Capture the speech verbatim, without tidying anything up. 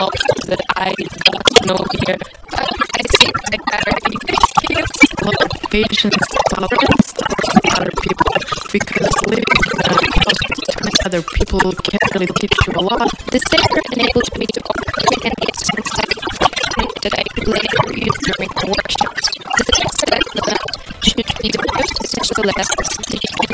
myself that I got to know here. Uh, I see like I already kids, a lot of patience, tolerance towards other people, because living with other people can really teach you a lot. The singer enabled me to overcome and get sense that I could later use during the workshops. The text that should be the most essential lessons